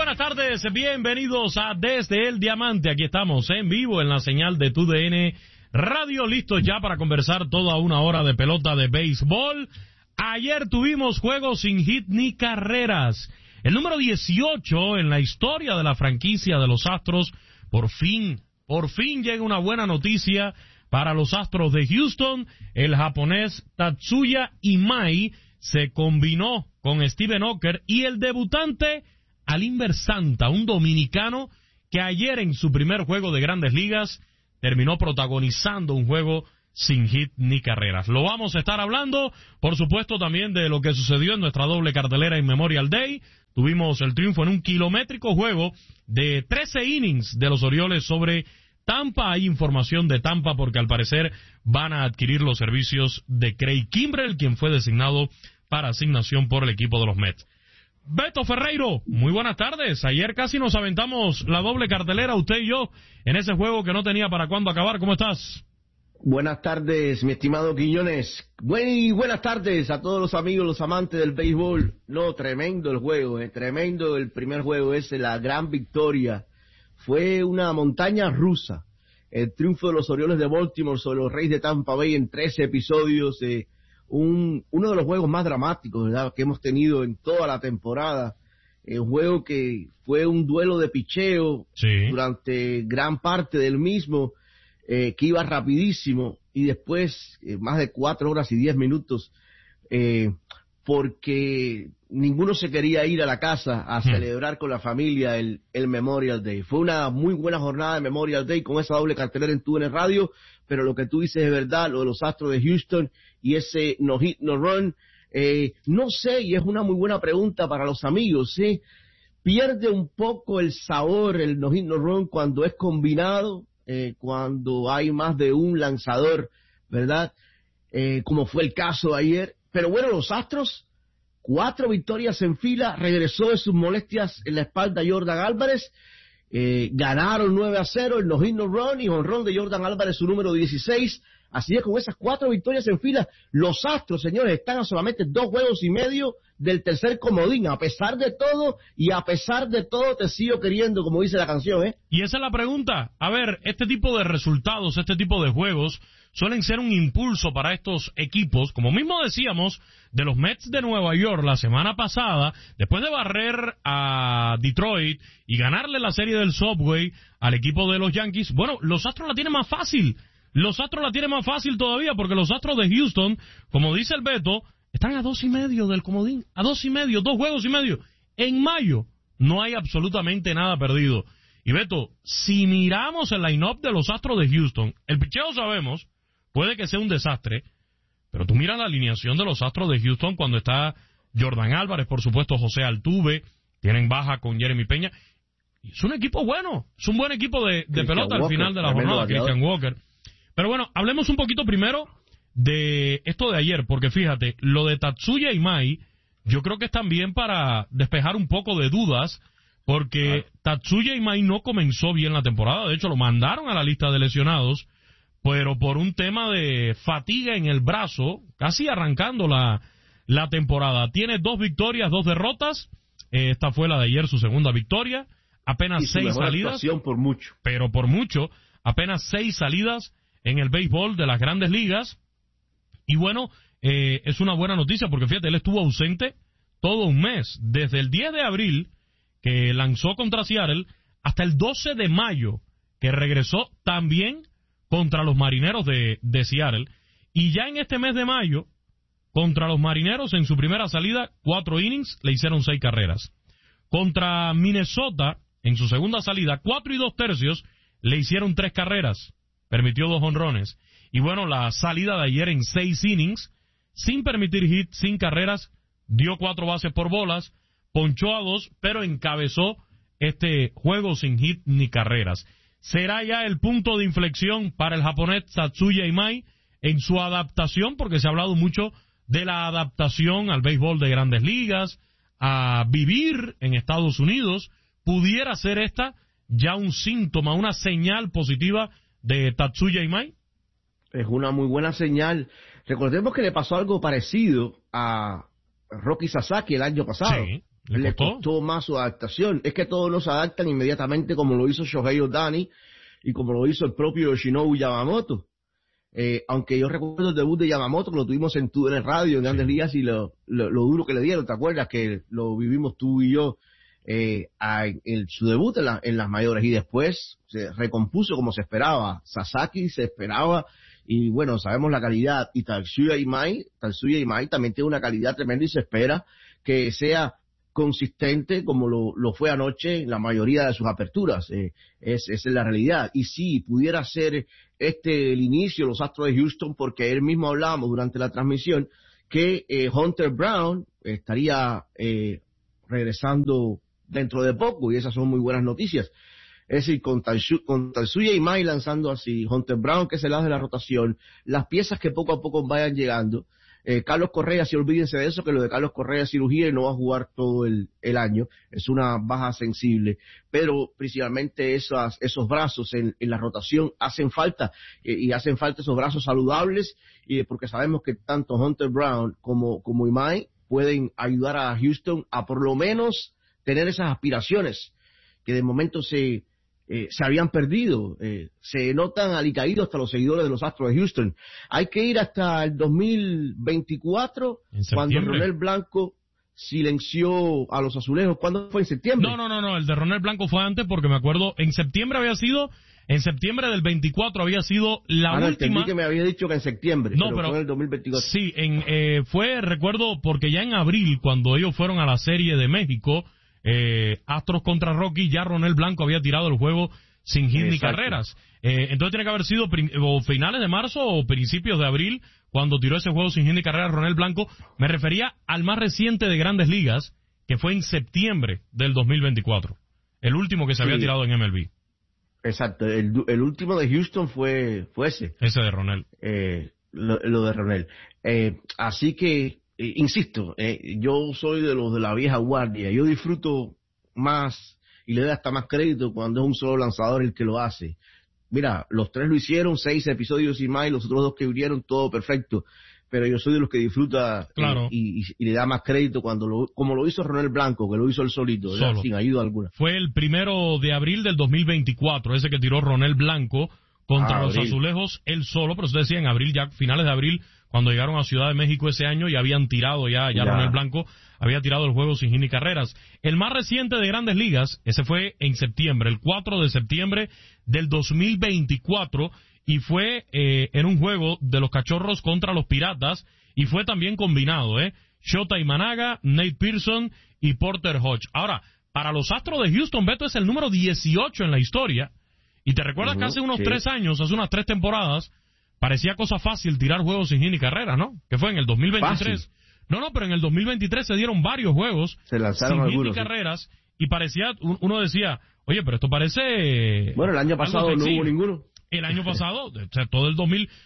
buenas tardes, bienvenidos a Desde el Diamante. Aquí estamos en vivo en la señal de TUDN Radio, listos ya para conversar toda una hora de pelota de béisbol. Ayer tuvimos juegos sin hit ni carreras. El número 18 en la historia de la franquicia de los Astros. Por fin llega una buena noticia para los Astros de Houston. El japonés Tatsuya Imai se combinó con Steven Okert y el debutante Alimber Santa, un dominicano que ayer en su primer juego de Grandes Ligas terminó protagonizando un juego sin hit ni carreras. Lo vamos a estar hablando, por supuesto, también de lo que sucedió en nuestra doble cartelera en Memorial Day. Tuvimos el triunfo en un kilométrico juego de 13 innings de los Orioles sobre Tampa. Hay información de Tampa porque al parecer van a adquirir los servicios de Craig Kimbrel, quien fue designado para asignación por el equipo de los Mets. Beto Ferreiro, muy buenas tardes. Ayer casi nos aventamos la doble cartelera, usted y yo, en ese juego que no tenía para cuándo acabar. ¿Cómo estás? Buenas tardes, mi estimado Quiñones. Buenas tardes a todos los amigos, los amantes del béisbol. No, tremendo el juego, tremendo el primer juego ese, la gran victoria. Fue una montaña rusa. El triunfo de los Orioles de Baltimore sobre los Reyes de Tampa Bay en 13 episodios. Uno de los juegos más dramáticos, ¿verdad?, que hemos tenido en toda la temporada. Un juego que fue un duelo de picheo durante gran parte del mismo, que iba rapidísimo, y después más de 4 horas y 10 minutos, porque ninguno se quería ir a la casa a celebrar con la familia el Memorial Day. Fue una muy buena jornada de Memorial Day con esa doble cartelera en TUDN Radio, pero lo que tú dices es verdad, lo de los Astros de Houston y ese no hit, no run, no sé, y es una muy buena pregunta para los amigos, pierde un poco el sabor el no hit, no run cuando es combinado, cuando hay más de un lanzador, ¿verdad? Como fue el caso ayer. Pero bueno, los Astros, 4 victorias en fila, regresó de sus molestias en la espalda Jordan Álvarez, ganaron 9-0, el no hit, no run y jonrón de Jordan Álvarez, su número 16. Así es, con esas 4 victorias en fila, los Astros, señores, están a solamente 2 juegos y medio del tercer comodín. A pesar de todo, y a pesar de todo, te sigo queriendo, como dice la canción, Y esa es la pregunta. A ver, este tipo de resultados, este tipo de juegos, suelen ser un impulso para estos equipos, como mismo decíamos, de los Mets de Nueva York la semana pasada, después de barrer a Detroit y ganarle la serie del Subway al equipo de los Yankees. Bueno, los Astros la tienen más fácil. Los Astros la tienen más fácil todavía porque los Astros de Houston, como dice el Beto, están a 2.5 del comodín, a 2.5, 2 juegos y medio. En mayo no hay absolutamente nada perdido. Y Beto, si miramos el line-up de los Astros de Houston, el picheo sabemos, puede que sea un desastre, pero tú miras la alineación de los Astros de Houston cuando está Jordan Álvarez, por supuesto José Altuve, tienen baja con Jeremy Peña, y es un equipo bueno, es un buen equipo de pelota al final de la jornada, Christian Walker. Pero bueno, hablemos un poquito primero de esto de ayer, porque fíjate, lo de Tatsuya Imai, yo creo que es también para despejar un poco de dudas, porque Tatsuya Imai no comenzó bien la temporada, de hecho lo mandaron a la lista de lesionados, pero por un tema de fatiga en el brazo, casi arrancando la temporada. Tiene 2 victorias, 2 derrotas, esta fue la de ayer, su segunda victoria, apenas 6 salidas, por mucho. Pero por mucho, apenas 6 salidas en el béisbol de las Grandes Ligas. Y bueno, es una buena noticia porque fíjate, él estuvo ausente todo un mes, desde el 10 de abril que lanzó contra Seattle hasta el 12 de mayo que regresó también contra los Marineros de Seattle, y ya en este mes de mayo contra los Marineros en su primera salida 4 innings, le hicieron 6 carreras. Contra Minnesota en su segunda salida 4 2/3 le hicieron 3 carreras, permitió 2 jonrones. Y bueno, la salida de ayer en 6 innings, sin permitir hit, sin carreras, dio 4 bases por bolas, ponchó a 2, pero encabezó este juego sin hit ni carreras. ¿Será ya el punto de inflexión para el japonés Tatsuya Imai en su adaptación? Porque se ha hablado mucho de la adaptación al béisbol de Grandes Ligas, a vivir en Estados Unidos. ¿Pudiera ser esta ya un síntoma, una señal positiva de Tatsuya Imai? Es una muy buena señal. Recordemos que le pasó algo parecido a Roki Sasaki el año pasado. le costó más su adaptación. Es que todos no se adaptan inmediatamente como lo hizo Shohei Ohtani y como lo hizo el propio Yoshinobu Yamamoto. Aunque yo recuerdo el debut de Yamamoto, que lo tuvimos en el radio en Grandes Ligas, y lo duro que le dieron, ¿te acuerdas? Que lo vivimos tú y yo, su debut en las mayores, y después se recompuso como se esperaba. Sasaki se esperaba, y bueno, sabemos la calidad, y Tatsuya Imai también tiene una calidad tremenda, y se espera que sea consistente como lo fue anoche en la mayoría de sus aperturas. Esa es la realidad. Y si pudiera ser el inicio de los Astros de Houston, porque él mismo hablábamos durante la transmisión que Hunter Brown estaría regresando dentro de poco, y esas son muy buenas noticias. Es decir, con Tatsuya Imai lanzando así, Hunter Brown que se le hace la rotación, las piezas que poco a poco vayan llegando. Carlos Correa, si olvídense de eso, que lo de Carlos Correa es cirugía y no va a jugar todo el año, es una baja sensible, pero principalmente esos brazos en la rotación hacen falta, y hacen falta esos brazos saludables, porque sabemos que tanto Hunter Brown como Imai pueden ayudar a Houston a por lo menos tener esas aspiraciones que de momento se habían perdido. Se notan alicaídos hasta los seguidores de los Astros de Houston. Hay que ir hasta el 2024, cuando Ronel Blanco silenció a los azulejos. ¿Cuándo fue? ¿En septiembre? No, el de Ronel Blanco fue antes, porque me acuerdo, en septiembre del 24 había sido la última. Entendí que me había dicho que en septiembre, pero fue en el 2024. Sí, recuerdo, porque ya en abril, cuando ellos fueron a la Serie de México, Astros contra Rockies, ya Ronel Blanco había tirado el juego sin hit ni carreras. Entonces tiene que haber sido o finales de marzo o principios de abril cuando tiró ese juego sin hit ni carreras Ronel Blanco. Me refería al más reciente de Grandes Ligas, que fue en septiembre del 2024, el último que se había tirado en MLB. Exacto, el último de Houston fue ese de Ronel, lo de Ronel. Así que insisto, yo soy de los de la vieja guardia. Yo disfruto más y le doy hasta más crédito cuando es un solo lanzador el que lo hace. Mira, los 3 lo hicieron, 6 episodios y más, y los otros 2 que vinieron, todo perfecto. Pero yo soy de los que disfruta, claro, y le da más crédito como lo hizo Ronel Blanco, que lo hizo él solito, sin ayuda alguna. Fue el 1 de abril del 2024, ese que tiró Ronel Blanco contra los azulejos, él solo, pero usted decía en abril, ya finales de abril, cuando llegaron a Ciudad de México ese año, y habían tirado ya Ronel Blanco había tirado el juego sin hit ni carreras. El más reciente de Grandes Ligas, ese fue en septiembre, el 4 de septiembre del 2024, y fue en un juego de los Cachorros contra los Piratas, y fue también combinado, Shota Imanaga, Nate Pearson y Porter Hodge. Ahora, para los Astros de Houston, Beto es el número 18 en la historia, y te recuerdas que hace unos 3 años, hace unas 3 temporadas, parecía cosa fácil tirar juegos sin hit ni carreras, ¿no? Que fue en el 2023. Fácil. No, pero en el 2023 se dieron varios juegos sin hit ni carreras, y parecía, uno decía, oye, pero esto parece... Bueno, el año pasado no hubo ninguno. El año pasado, o sea, todo el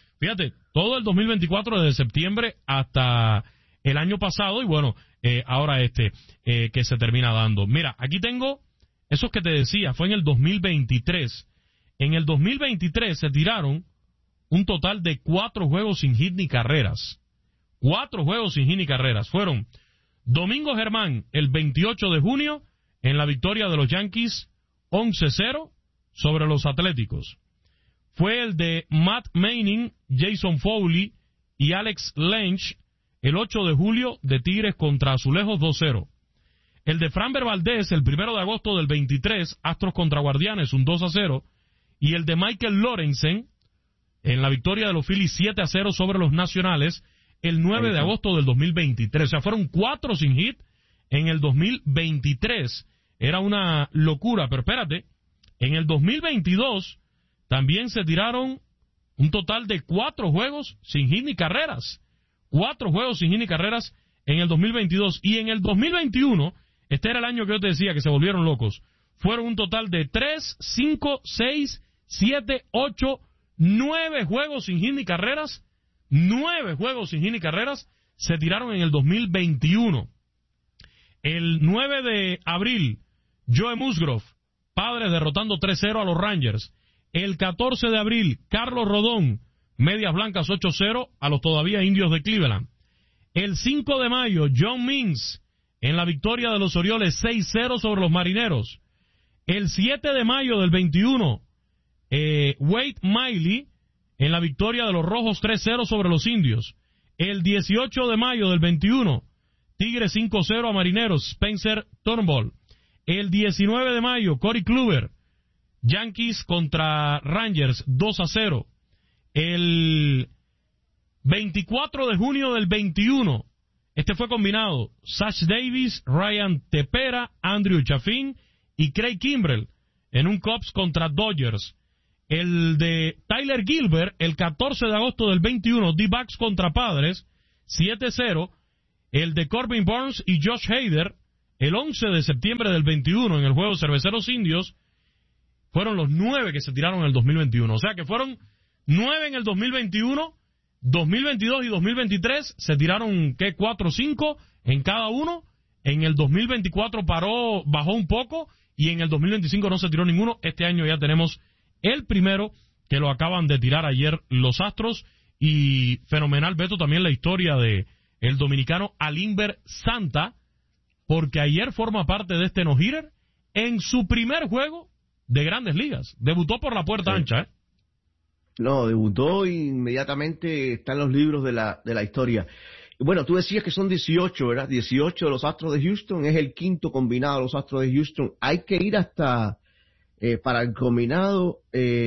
2024 desde septiembre hasta el año pasado, y bueno, ahora que se termina dando. Mira, aquí tengo esos que te decía, fue en el 2023. En el 2023 se tiraron un total de 4 juegos sin hit ni carreras. 4 juegos sin hit ni carreras. Fueron Domingo Germán el 28 de junio en la victoria de los Yankees 11-0 sobre los Atléticos. Fue el de Matt Manning, Jason Foley y Alex Lynch el 8 de julio de Tigres contra Azulejos 2-0. El de Framber Valdez el 1 de agosto del 23, Astros contra Guardianes un 2-0. Y el de Michael Lorenzen en la victoria de los Phillies 7-0 sobre los Nacionales el 9 de agosto del 2023. O sea, fueron 4 sin hit en el 2023. Era una locura, pero espérate, en el 2022 también se tiraron un total de 4 juegos sin hit ni carreras. 4 juegos sin hit ni carreras en el 2022. Y en el 2021, este era el año que yo te decía que se volvieron locos, fueron un total de 3, 5, 6, 7, 8, 9 juegos sin hit ni carreras. 9 juegos sin hit ni carreras se tiraron en el 2021. El 9 de abril, Joe Musgrove, Padres derrotando 3-0 a los Rangers. El 14 de abril, Carlos Rodón, Medias Blancas 8-0 a los todavía Indios de Cleveland. El 5 de mayo, John Means, en la victoria de los Orioles 6-0 sobre los Marineros. El 7 de mayo del 21, Wade Miley en la victoria de los Rojos 3-0 sobre los Indios. El 18 de mayo del 21, Tigres 5-0 a Marineros, Spencer Turnbull. El 19 de mayo, Corey Kluber, Yankees contra Rangers 2-0. El 24 de junio del 21, este fue combinado, Sash Davis, Ryan Tepera, Andrew Chafin y Craig Kimbrell en un Cubs contra Dodgers. El de Tyler Gilbert, el 14 de agosto del 21, D-Backs contra Padres, 7-0. El de Corbin Burns y Josh Hader, el 11 de septiembre del 21, en el juego Cerveceros Indios, fueron los 9 que se tiraron en el 2021. O sea que fueron 9 en el 2021, 2022 y 2023, se tiraron, 4 o 5 en cada uno. En el 2024 bajó un poco, y en el 2025 no se tiró ninguno. Este año ya tenemos el primero, que lo acaban de tirar ayer los Astros, y fenomenal, Beto, también la historia de el dominicano Alimber Santa, porque ayer forma parte de este no-hitter en su primer juego de Grandes Ligas. Debutó por la puerta ancha, ¿eh? No, debutó inmediatamente, está en los libros de la historia. Bueno, tú decías que son 18, ¿verdad? 18 de los Astros de Houston, es el quinto combinado de los Astros de Houston. Hay que ir hasta, para el combinado,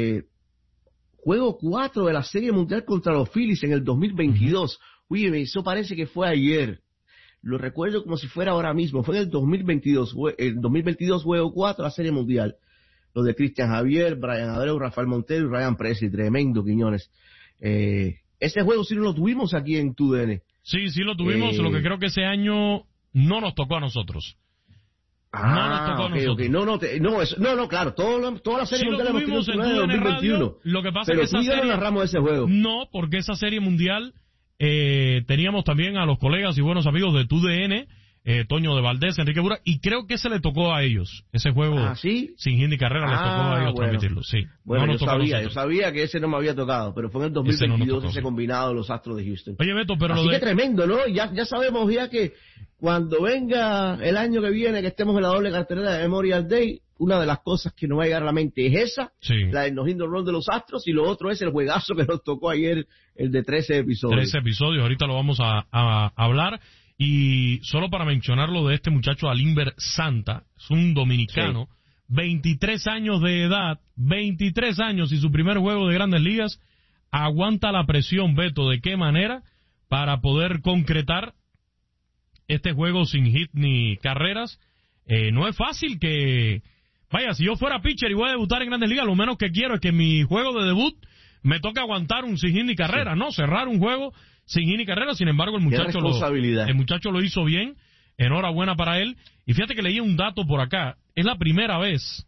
juego 4 de la Serie Mundial contra los Phillies en el 2022. Oye, eso parece que fue ayer. Lo recuerdo como si fuera ahora mismo. Fue en el 2022, juego 4 de la Serie Mundial. Los de Cristian Javier, Brian Abreu, Rafael Montero y Ryan Presley. Tremendo, Quiñones. Ese juego sí lo tuvimos aquí en TUDN. Sí, sí lo tuvimos, lo que creo que ese año no nos tocó a nosotros. No nos tocó a nosotros. No, claro, toda la Serie sí Mundial lo tuvimos en TUDN 2021. Radio, lo que pasa pero es que esa serie no narramos ese juego. No, porque esa Serie Mundial teníamos también a los colegas y buenos amigos de TUDN, Toño de Valdés, Enrique Bura, y creo que se le tocó a ellos, ese juego ¿sí? sin hit ni carrera, les tocó a ellos transmitirlo, sí. Bueno, no yo sabía que ese no me había tocado, pero fue en el 2022 ese combinado de los Astros de Houston. Oye, Beto, pero así que tremendo, ¿no? Ya sabemos ya que cuando venga el año que viene, que estemos en la doble cartelera de Memorial Day, una de las cosas que nos va a llegar a la mente es esa, la del no-hit no run de los Astros, y lo otro es el juegazo que nos tocó ayer, el de 13 episodios. 13 episodios, ahorita lo vamos a hablar. Y solo para mencionar lo de este muchacho Alimber Santa, es un dominicano, 23 años de edad, 23 años, y su primer juego de Grandes Ligas, aguanta la presión, Beto, ¿de qué manera? Para poder concretar este juego sin hit ni carreras. No es fácil que... Vaya, si yo fuera pitcher y voy a debutar en Grandes Ligas, lo menos que quiero es que mi juego de debut me toque aguantar un sin hit ni carrera, ¿no? Cerrar un juego sin hit ni carrera. Sin embargo, el muchacho lo hizo bien. Enhorabuena para él. Y fíjate que leí un dato por acá. Es la primera vez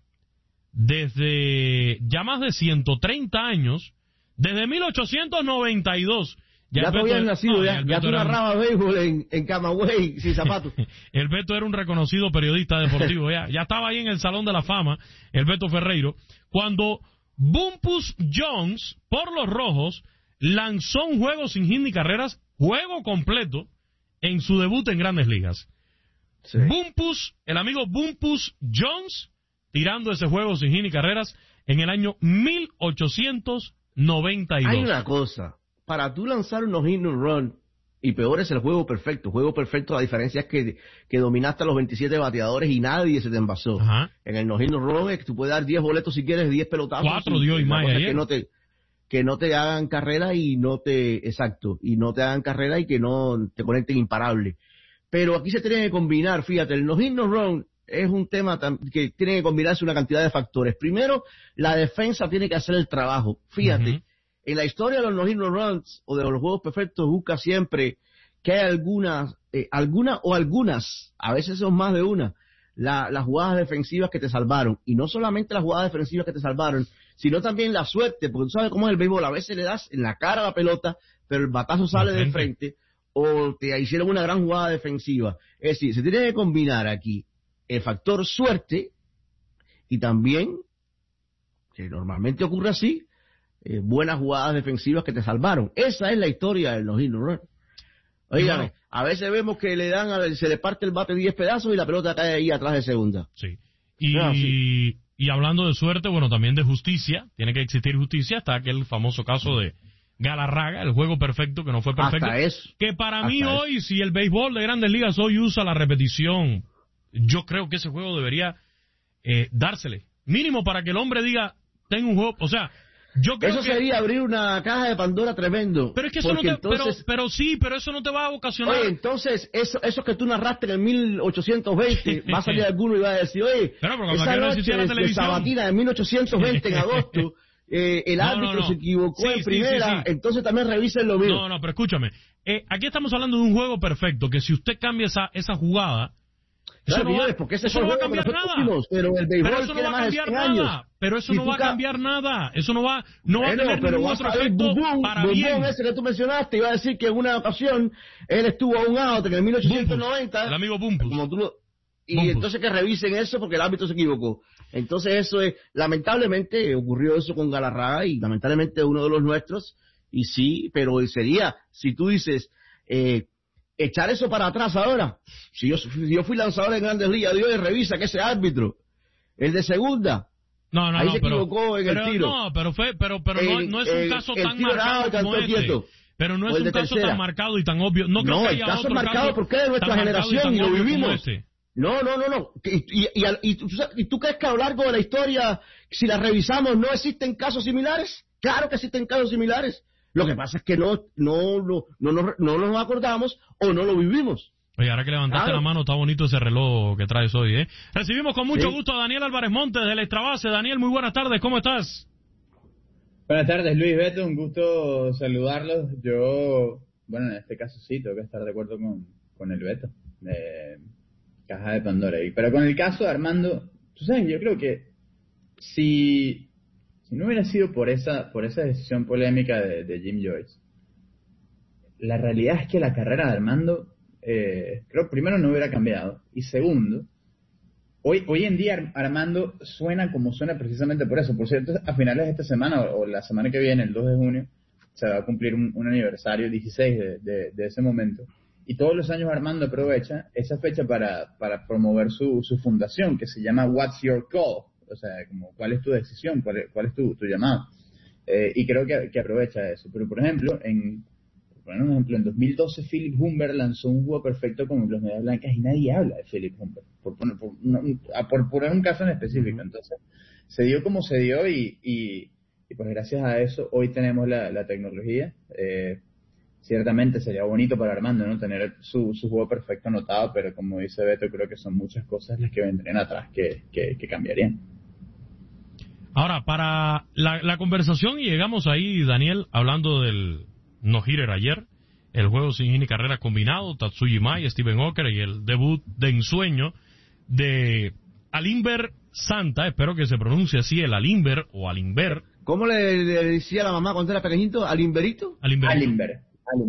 desde ya más de 130 años, desde 1892. Ya tú habías nacido, ya tú narrabas béisbol en Camagüey sin zapatos. El Beto era un reconocido periodista deportivo, ya estaba ahí en el Salón de la Fama, el Beto Ferreiro, cuando Bumpus Jones, por los Rojos, lanzó un juego sin hit ni carreras, juego completo, en su debut en Grandes Ligas. Sí. El amigo Bumpus Jones, tirando ese juego sin hit ni carreras en el año 1892. Hay una cosa, para tú lanzar un no-hit no-run, y peor es el juego perfecto. La diferencia es que dominaste a los 27 bateadores y nadie se te envasó. Ajá. En el no-hit no-run es que tú puedes dar 10 boletos si quieres, 10 pelotazos. 4 dio y más ayer. Que no te hagan carrera y no te hagan carrera y que no te conecten imparable. Pero aquí se tiene que combinar, fíjate, el no-hit no-run es un tema que tiene que combinarse una cantidad de factores. Primero, la defensa tiene que hacer el trabajo. Fíjate, en la historia de los no-hit no-runs o de los juegos perfectos busca siempre que hay algunas, a veces son más de una, las jugadas defensivas que te salvaron. Y no solamente las jugadas defensivas que te salvaron, sino también la suerte, porque tú sabes cómo es el béisbol, a veces le das en la cara a la pelota, pero el batazo sale de frente, o te hicieron una gran jugada defensiva. Es decir, se tiene que combinar aquí el factor suerte y también, que normalmente ocurre así, buenas jugadas defensivas que te salvaron. Esa es la historia del no-hit no run. Oigan, bueno, a veces vemos que se le parte el bate 10 pedazos y la pelota cae ahí atrás de segunda. sí. Sí. Y hablando de suerte, bueno, también de justicia, tiene que existir justicia, está aquel famoso caso de Galarraga, el juego perfecto que no fue perfecto. Hasta eso. Que para mí Hasta hoy, si el béisbol de Grandes Ligas hoy usa la repetición, yo creo que ese juego debería dársele. Mínimo para que el hombre diga, tengo un juego, o sea, yo creo Eso que... sería abrir una caja de Pandora tremendo. Pero es que eso no te... Entonces... pero eso no te va a ocasionar... Oye, entonces, eso que tú narraste en el 1820, va a salir alguno y va a decir, oye, esa noche de Sabatina de 1820 en agosto, el árbitro se equivocó en primera, entonces también revisen lo mismo. No, pero escúchame, aquí estamos hablando de un juego perfecto, que si usted cambia esa jugada... Claro, señores, porque ese eso no va a cambiar nada. Pero el béisbol tiene más de 100 años. Pero eso no va a cambiar nada. Eso no va a tener ningún otro efecto para bien. Ese que tú mencionaste iba a decir que en una ocasión él estuvo a un out en el 1890. El amigo Bumpus. Entonces que revisen eso porque el árbitro se equivocó. Entonces eso es, lamentablemente ocurrió eso con Galarraga y lamentablemente uno de los nuestros. Y sí, pero sería, si tú dices... echar eso para atrás ahora. Si yo fui lanzador en Grandes Ligas, Dios revisa que ese árbitro, el de segunda, ahí se equivocó en el tiro. No, pero no es un caso tan marcado como este. Pero no es un caso tan marcado y tan obvio. No creo que haya el caso otro es marcado porque es de nuestra generación y lo vivimos. No. ¿Y tú crees que a lo largo de la historia, si la revisamos, no existen casos similares? Claro que existen casos similares. Lo que pasa es que no nos acordamos o no lo vivimos. Oye, ahora que levantaste la mano, está bonito ese reloj que traes hoy, ¿eh? Recibimos con mucho gusto a Daniel Álvarez Montes de la Extra Base. Daniel, muy buenas tardes, ¿cómo estás? Buenas tardes, Luis, Beto, un gusto saludarlos. Yo, en este caso sí, tengo que estar de acuerdo con el Beto, de Caja de Pandora. Pero con el caso de Armando, tú sabes, yo creo que si no hubiera sido por esa decisión polémica de Jim Joyce, la realidad es que la carrera de Armando, creo, primero no hubiera cambiado, y segundo, hoy en día Armando suena como suena precisamente por eso. Por cierto, a finales de esta semana, o la semana que viene, el 2 de junio, se va a cumplir un aniversario 16 de ese momento, y todos los años Armando aprovecha esa fecha para promover su fundación, que se llama What's Your Call. O sea, como cuál es tu decisión, cuál es tu llamado. Y creo que aprovecha eso. Pero, por ejemplo, en 2012 Philip Humber lanzó un juego perfecto con los Medias Blancas y nadie habla de Philip Humber, por poner un caso en específico. Entonces, se dio como se dio y pues gracias a eso hoy tenemos la tecnología. Ciertamente sería bonito para Armando, ¿no?, tener su juego perfecto anotado, pero como dice Beto, creo que son muchas cosas las que vendrían atrás que cambiarían. Ahora, para la conversación, y llegamos ahí, Daniel, hablando del no-hitter ayer, el juego sin hit ni carrera combinado, Tatsuya Mai, Steven Oker, y el debut de ensueño de Alimber Santa, espero que se pronuncie así, el Alimber o Alimber. ¿Cómo le decía la mamá cuando era pequeñito? ¿Alimberito? Alimber,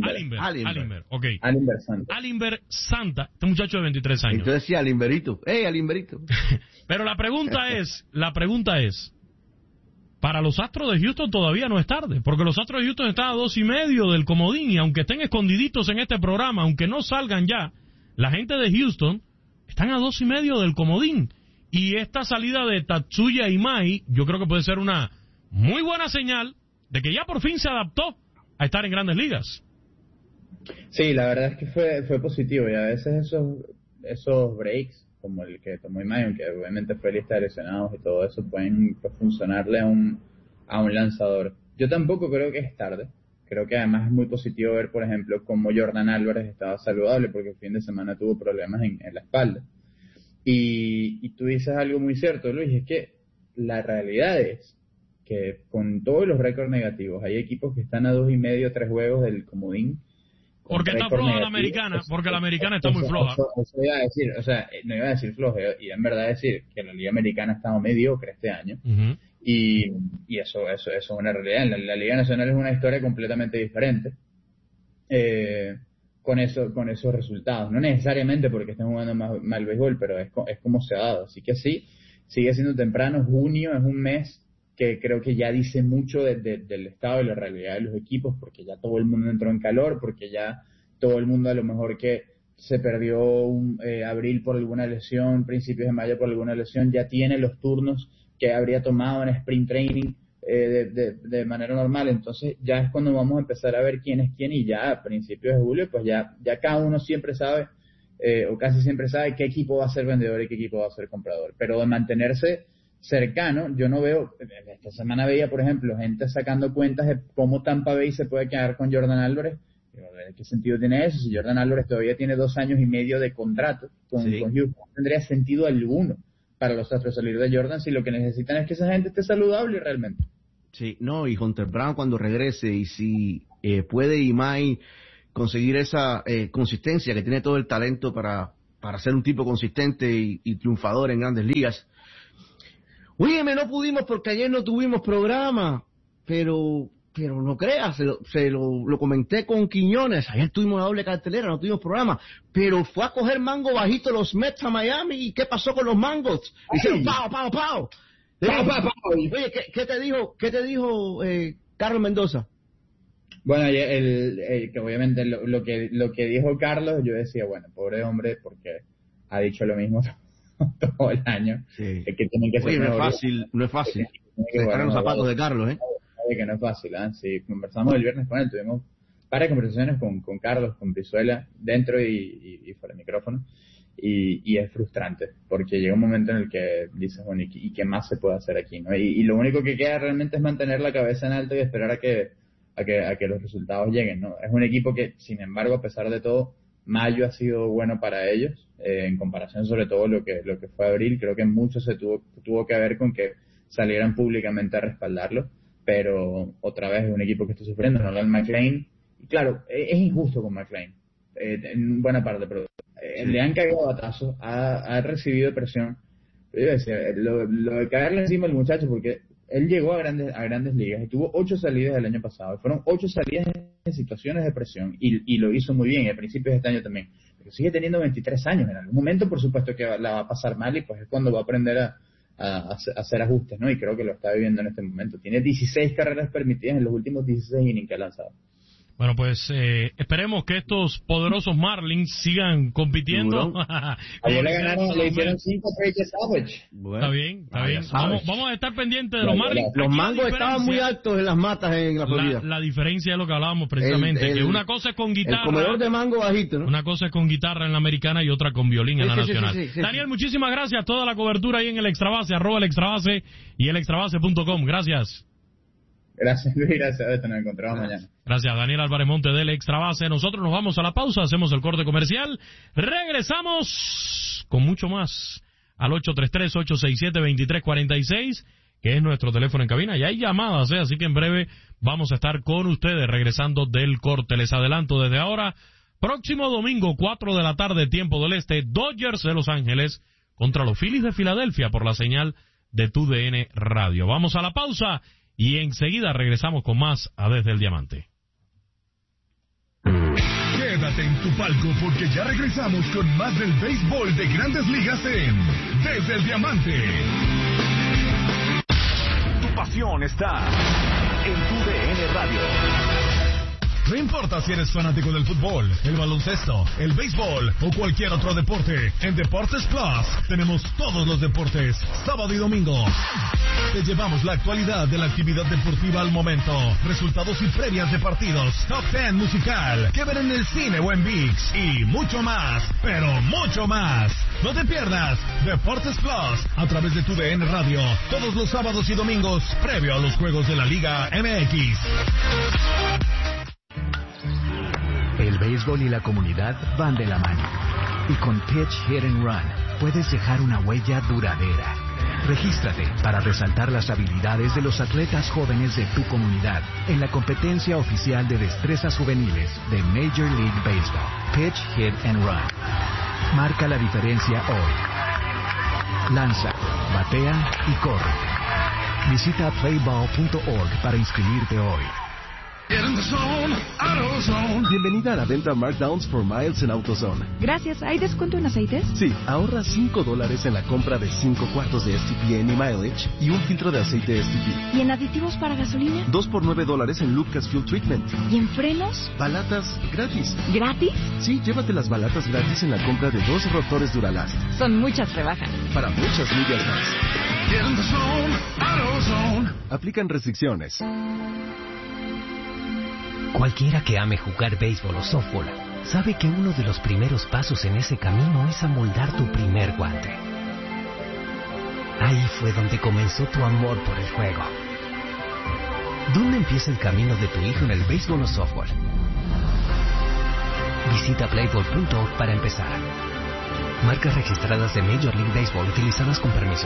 ok. Alimber Santa. Alimber Santa, este muchacho de 23 años. Entonces decía Alimberito. Alimberito! Pero la pregunta es, para los Astros de Houston todavía no es tarde, porque los Astros de Houston están a 2.5 del comodín, y aunque estén escondiditos en este programa, aunque no salgan ya, la gente de Houston están a 2.5 del comodín. Y esta salida de Tatsuya Imai, yo creo que puede ser una muy buena señal de que ya por fin se adaptó a estar en Grandes Ligas. Sí, la verdad es que fue positivo, y a veces esos breaks, como el que tomó Imai, que obviamente fue lista de lesionados y todo eso, pueden funcionarle a un lanzador. Yo tampoco creo que es tarde. Creo que además es muy positivo ver, por ejemplo, cómo Jordan Álvarez estaba saludable, porque el fin de semana tuvo problemas en la espalda. Y tú dices algo muy cierto, Luis, es que la realidad es que con todos los récords negativos, hay equipos que están a 2.5, 3 juegos del comodín. Porque está floja la americana, porque la americana está muy floja. Eso iba a decir, no iba a decir floja, iba en verdad a decir que la liga americana ha estado mediocre este año. Uh-huh. Y eso es una realidad. La liga nacional es una historia completamente diferente. Con esos resultados. No necesariamente porque estén jugando mal béisbol, pero es como se ha dado. Así que sí, sigue siendo temprano. Junio es un mes que creo que ya dice mucho del estado y la realidad de los equipos, porque ya todo el mundo entró en calor, porque ya todo el mundo a lo mejor que se perdió abril por alguna lesión, principios de mayo por alguna lesión, ya tiene los turnos que habría tomado en sprint training de manera normal. Entonces ya es cuando vamos a empezar a ver quién es quién, y ya a principios de julio pues ya cada uno siempre sabe, o casi siempre sabe qué equipo va a ser vendedor y qué equipo va a ser comprador. Pero de mantenerse cercano, yo no veo, esta semana veía por ejemplo gente sacando cuentas de cómo Tampa Bay se puede quedar con Jordan Álvarez. ¿Qué sentido tiene eso? Si Jordan Álvarez todavía tiene 2 años y medio de contrato con Houston, no tendría sentido alguno para los Astros salir de Jordan si lo que necesitan es que esa gente esté saludable realmente. Sí, no, y Hunter Brown cuando regrese, y si puede Imai conseguir esa consistencia, que tiene todo el talento para ser un tipo consistente y triunfador en Grandes Ligas. Óyeme, no pudimos porque ayer no tuvimos programa, pero no creas, lo comenté con Quiñones, ayer tuvimos la doble cartelera, no tuvimos programa, pero fue a coger mango bajito los Mets a Miami, ¿y qué pasó con los mangos? Hicieron pao. Oye, ¿qué te dijo Carlos Mendoza? Bueno, que obviamente lo que dijo Carlos, yo decía, bueno, pobre hombre, porque ha dicho lo mismo todo el año. Sí. Que tienen que ser. Oye, no es fácil. Estar en los zapatos de Carlos, Que no es fácil, ¿eh? Sí, conversamos el viernes con él, tuvimos varias conversaciones con Carlos, con Brizuela, dentro y fuera del micrófono, y es frustrante, porque llega un momento en el que dices, bueno, ¿y qué más se puede hacer aquí, no? Y lo único que queda realmente es mantener la cabeza en alto y esperar a que los resultados lleguen, ¿no? Es un equipo que, sin embargo, a pesar de todo, mayo ha sido bueno para ellos, en comparación sobre todo lo que fue abril. Creo que mucho se tuvo que ver con que salieran públicamente a respaldarlo, pero otra vez es un equipo que está sufriendo. Nolan McLean, y claro, es injusto con McLean, en buena parte, pero le han cagado batazos, ha recibido presión. Pero yo decía, lo de caerle encima al muchacho, porque él llegó a grandes ligas y tuvo 8 salidas el año pasado, y fueron 8 salidas en situaciones de presión, y lo hizo muy bien, y a principios de este año también, pero sigue teniendo 23 años, en algún momento por supuesto que la va a pasar mal, y pues es cuando va a aprender a hacer ajustes, ¿no? Y creo que lo está viviendo en este momento. Tiene 16 carreras permitidas en los últimos 16 innings que ha lanzado. Bueno, pues esperemos que estos poderosos Marlins sigan compitiendo. Ayer le hicieron 5 pages average. Bueno, está bien. Vamos a estar pendientes de los Marlins. Los mangos estaban muy altos en las matas en la Florida. La diferencia es lo que hablábamos precisamente, que una cosa es con guitarra. El comedor de mango bajito, ¿no? Una cosa es con guitarra en la americana y otra con violín en la nacional. Sí. Daniel, muchísimas gracias. Toda la cobertura ahí en el Extrabase, @elextrabase y elextrabase.com. Gracias. Gracias, Luis. Gracias, Beto. Nos encontramos mañana. Gracias, Daniel Álvarez Monte del Extrabase. Nosotros nos vamos a la pausa, hacemos el corte comercial. Regresamos con mucho más al 833-867-2346, que es nuestro teléfono en cabina. Y hay llamadas, así que en breve vamos a estar con ustedes regresando del corte. Les adelanto desde ahora, próximo domingo, 4 de la tarde, tiempo del este, Dodgers de Los Ángeles contra los Phillies de Filadelfia por la señal de TUDN Radio. Vamos a la pausa y enseguida regresamos con más a Desde el Diamante. Quédate en tu palco porque ya regresamos con más del béisbol de Grandes Ligas en Desde el Diamante. Tu pasión está en TUDN Radio. No importa si eres fanático del fútbol, el baloncesto, el béisbol o cualquier otro deporte, en Deportes Plus tenemos todos los deportes, sábado y domingo. Te llevamos la actualidad de la actividad deportiva al momento, resultados y previas de partidos, top 10 musical, que ver en el cine o en ViX y mucho más, pero mucho más. No te pierdas Deportes Plus a través de TUDN Radio, todos los sábados y domingos, previo a los juegos de la Liga MX. El béisbol y la comunidad van de la mano. Y con Pitch Hit and Run puedes dejar una huella duradera. Regístrate para resaltar las habilidades de los atletas jóvenes de tu comunidad en la competencia oficial de destrezas juveniles de Major League Baseball. Pitch Hit and Run. Marca la diferencia hoy. Lanza, batea y corre. Visita playball.org para inscribirte hoy. Bienvenida a la venta Markdowns for Miles en AutoZone. Gracias. ¿Hay descuento en aceites? Sí, ahorra $5 en la compra de 5 cuartos de STP Any Mileage y un filtro de aceite STP. ¿Y en aditivos para gasolina? 2 por $9 en Lucas Fuel Treatment. ¿Y en frenos? Balatas gratis. ¿Gratis? Sí, llévate las balatas gratis en la compra de 2 rotores Duralast. Son muchas rebajas. Para muchas millas más. Aplican restricciones. Cualquiera que ame jugar béisbol o softball sabe que uno de los primeros pasos en ese camino es amoldar tu primer guante. Ahí fue donde comenzó tu amor por el juego. ¿Dónde empieza el camino de tu hijo en el béisbol o softball? Visita playball.org para empezar. Marcas registradas de Major League Baseball utilizadas con permiso.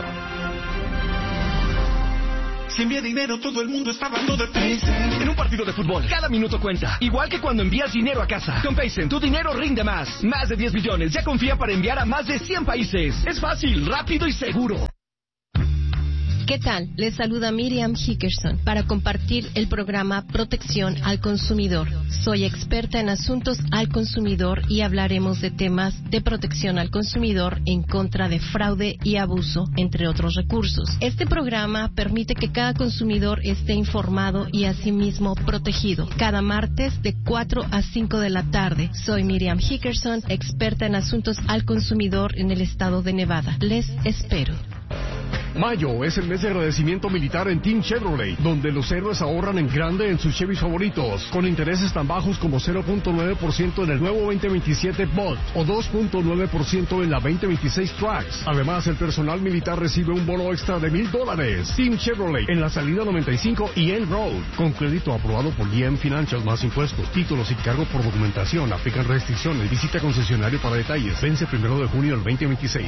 Si envía dinero, todo el mundo está hablando de Paycen. En un partido de fútbol, cada minuto cuenta. Igual que cuando envías dinero a casa. Con Paycen, tu dinero rinde más. Más de 10 billones ya confía para enviar a más de 100 países. Es fácil, rápido y seguro. ¿Qué tal? Les saluda Miriam Hickerson para compartir el programa Protección al Consumidor. Soy experta en asuntos al consumidor y hablaremos de temas de protección al consumidor en contra de fraude y abuso, entre otros recursos. Este programa permite que cada consumidor esté informado y asimismo protegido. Cada martes de 4 a 5 de la tarde. Soy Miriam Hickerson, experta en asuntos al consumidor en el estado de Nevada. Les espero. Mayo es el mes de agradecimiento militar en Team Chevrolet, donde los héroes ahorran en grande en sus Chevys favoritos, con intereses tan bajos como 0.9% en el nuevo 2027 Bolt o 2.9% en la 2026 Trax. Además, el personal militar recibe un bono extra de $1,000. Team Chevrolet en la salida 95 y End Road, con crédito aprobado por GM Financial más impuestos, títulos y cargo por documentación. Aplican restricciones. Visita concesionario para detalles. Vence 1 de junio del 2026.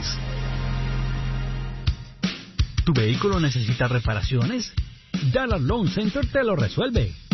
¿Tu vehículo necesita reparaciones? Dallas Loan Center te lo resuelve.